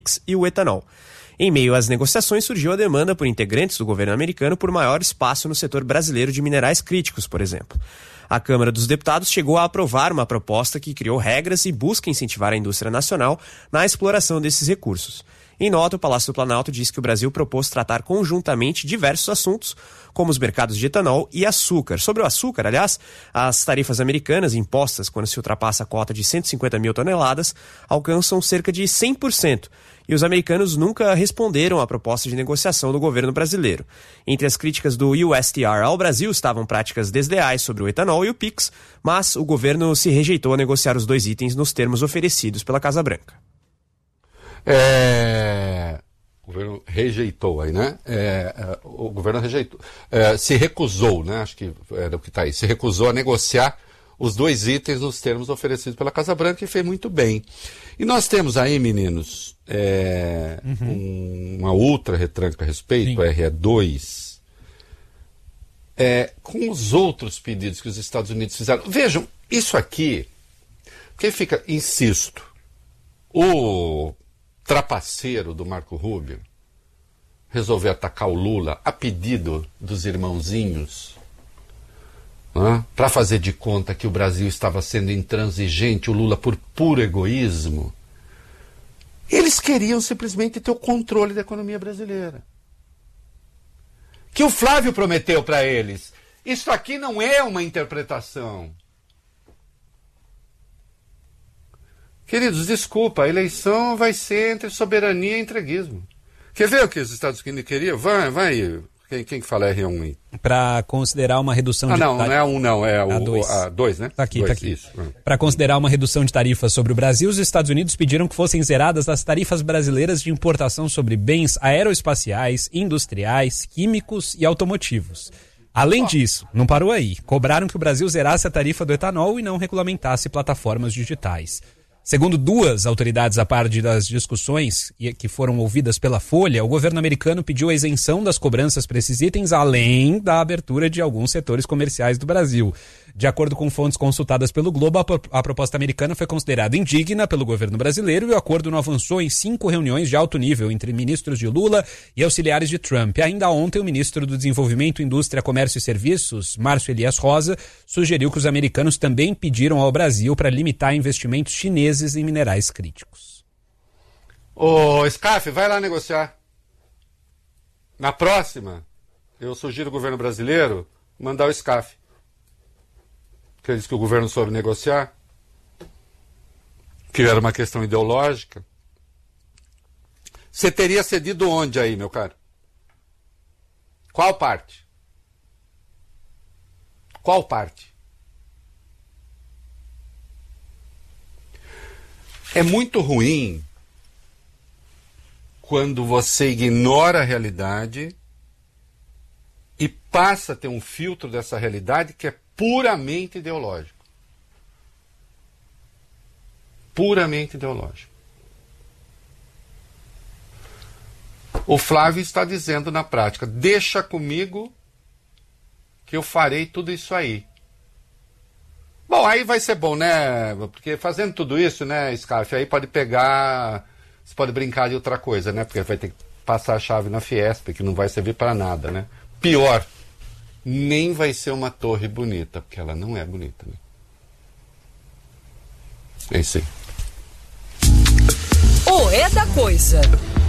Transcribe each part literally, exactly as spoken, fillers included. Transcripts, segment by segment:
e o etanol. Em meio às negociações, surgiu a demanda por integrantes do governo americano por maior espaço no setor brasileiro de minerais críticos, por exemplo. A Câmara dos Deputados chegou a aprovar uma proposta que criou regras e busca incentivar a indústria nacional na exploração desses recursos. Em nota, o Palácio do Planalto disse que o Brasil propôs tratar conjuntamente diversos assuntos, como os mercados de etanol e açúcar. Sobre o açúcar, aliás, as tarifas americanas impostas quando se ultrapassa a cota de cento e cinquenta mil toneladas alcançam cerca de cem por cento. E os americanos nunca responderam à proposta de negociação do governo brasileiro. Entre as críticas do U S T R ao Brasil estavam práticas desleais sobre o etanol e o PIX, mas o governo se rejeitou a negociar os dois itens nos termos oferecidos pela Casa Branca. É... O governo rejeitou aí, né? É, o governo rejeitou, é, se recusou, né? Acho que era o que está aí, se recusou a negociar os dois itens nos termos oferecidos pela Casa Branca e fez muito bem. E nós temos aí, meninos, é, uhum. um, uma outra retranca a respeito, o R E dois, é, com os outros pedidos que os Estados Unidos fizeram. Vejam, isso aqui, porque fica, insisto, o trapaceiro do Marco Rubio resolveu atacar o Lula a pedido dos irmãozinhos, para fazer de conta que o Brasil estava sendo intransigente, o Lula por puro egoísmo. Eles queriam simplesmente ter o controle da economia brasileira. Que o Flávio prometeu para eles. Isso aqui não é uma interpretação. Queridos, desculpa, a eleição vai ser entre soberania e entreguismo. Quer ver o que os Estados Unidos queriam? Vai, vai. Quem, quem que fala R um aí? Para considerar uma redução ah, de... Ah, não, não é um não, é o a dois. A dois, né? Tá aqui, dois, tá aqui. Isso. Para considerar uma redução de tarifas sobre o Brasil, os Estados Unidos pediram que fossem zeradas as tarifas brasileiras de importação sobre bens aeroespaciais, industriais, químicos e automotivos. Além disso, não parou aí, cobraram que o Brasil zerasse a tarifa do etanol e não regulamentasse plataformas digitais. Segundo duas autoridades a par das discussões que foram ouvidas pela Folha, o governo americano pediu a isenção das cobranças para esses itens, além da abertura de alguns setores comerciais do Brasil. De acordo com fontes consultadas pelo Globo, a, a proposta americana foi considerada indigna pelo governo brasileiro e o acordo não avançou em cinco reuniões de alto nível entre ministros de Lula e auxiliares de Trump. Ainda ontem, o ministro do Desenvolvimento, Indústria, Comércio e Serviços, Márcio Elias Rosa, sugeriu que os americanos também pediram ao Brasil para limitar investimentos chineses em minerais críticos. Ô, Scaff, vai lá negociar. Na próxima, eu sugiro ao governo brasileiro mandar o Scaff. Porque diz que o governo soube negociar, que era uma questão ideológica. Você teria cedido onde aí, meu caro? Qual parte? Qual parte? É muito ruim quando você ignora a realidade e passa a ter um filtro dessa realidade que é puramente ideológico. Puramente ideológico. O Flávio está dizendo na prática, deixa comigo que eu farei tudo isso aí. Bom, aí vai ser bom, né? Porque fazendo tudo isso, né, Scaff, aí pode pegar, você pode brincar de outra coisa, né? Porque vai ter que passar a chave na Fiesp, que não vai servir para nada, né? Pior, nem vai ser uma torre bonita, porque ela não é bonita, né? É isso aí. O É da Coisa.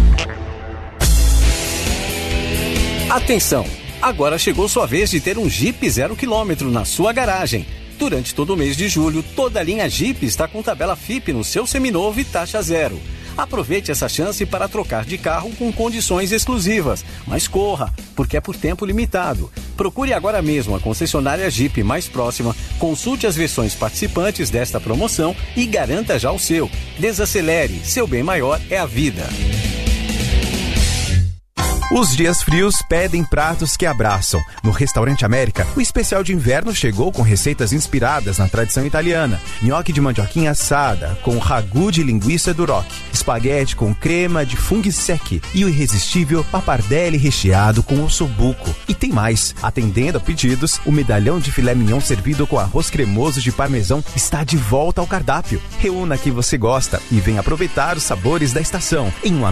Atenção! Agora chegou sua vez de ter um Jeep zero quilômetro na sua garagem. Durante todo o mês de julho, toda a linha Jeep está com tabela F I P no seu seminovo e taxa zero. Aproveite essa chance para trocar de carro com condições exclusivas. Mas corra, porque é por tempo limitado. Procure agora mesmo a concessionária Jeep mais próxima, consulte as versões participantes desta promoção e garanta já o seu. Desacelere, seu bem maior é a vida. Os dias frios pedem pratos que abraçam. No Restaurante América, o especial de inverno chegou com receitas inspiradas na tradição italiana. Nhoque de mandioquinha assada, com ragu de linguiça duroc, espaguete com crema de funghi secchi e o irresistível pappardelle recheado com ossobuco. E tem mais. Atendendo a pedidos, o medalhão de filé mignon servido com arroz cremoso de parmesão está de volta ao cardápio. Reúna quem você gosta e venha aproveitar os sabores da estação em um